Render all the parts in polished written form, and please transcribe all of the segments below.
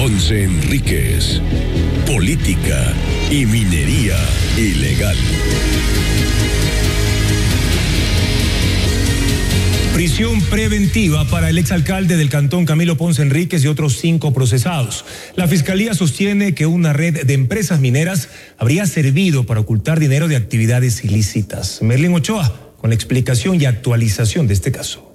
Ponce Enríquez. Política y minería ilegal. Prisión preventiva para el exalcalde del Cantón Camilo Ponce Enríquez y otros 5 procesados. La Fiscalía sostiene que una red de empresas mineras habría servido para ocultar dinero de actividades ilícitas. Merlin Ochoa con la explicación y actualización de este caso.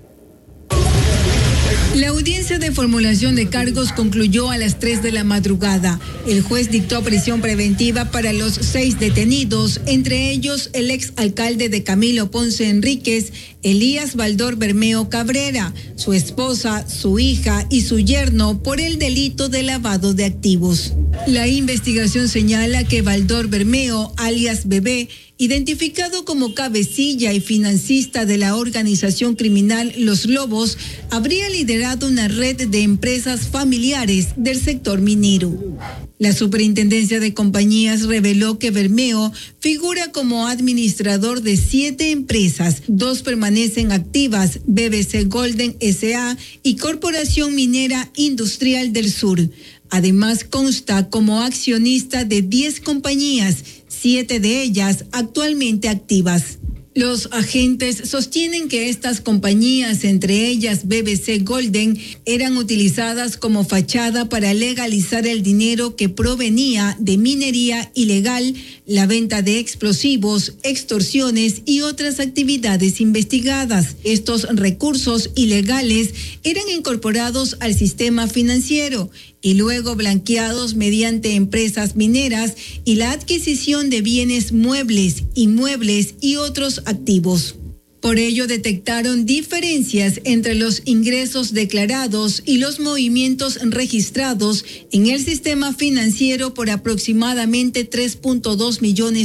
La audiencia de formulación de cargos concluyó a las 3 de la madrugada. El juez dictó prisión preventiva para los 6 detenidos, entre ellos el exalcalde de Camilo Ponce Enríquez, Elías Baldor Bermeo Cabrera, su esposa, su hija y su yerno por el delito de lavado de activos. La investigación señala que Baldor Bermeo, alias Bebé, identificado como cabecilla y financista de la organización criminal Los Lobos, habría liderado una red de empresas familiares del sector minero. La Superintendencia de Compañías reveló que Bermeo figura como administrador de 7 empresas, 2 permanecen activas, BBC Golden S.A. y Corporación Minera Industrial del Sur. Además, consta como accionista de 10 compañías, 7 de ellas actualmente activas. Los agentes sostienen que estas compañías, entre ellas BBC Golden, eran utilizadas como fachada para legalizar el dinero que provenía de minería ilegal, la venta de explosivos, extorsiones y otras actividades investigadas. Estos recursos ilegales eran incorporados al sistema financiero y luego blanqueados mediante empresas mineras y la adquisición de bienes muebles, inmuebles y otros activos. Por ello detectaron diferencias entre los ingresos declarados y los movimientos registrados en el sistema financiero por aproximadamente $3.2 millones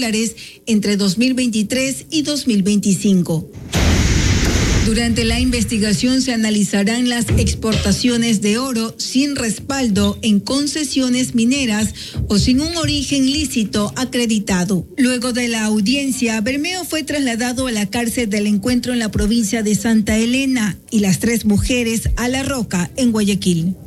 entre 2023 y 2025. Durante la investigación se analizarán las exportaciones de oro sin respaldo en concesiones mineras o sin un origen lícito acreditado. Luego de la audiencia, Bermeo fue trasladado a la cárcel del Encuentro en la provincia de Santa Elena y las 3 mujeres a La Roca, en Guayaquil.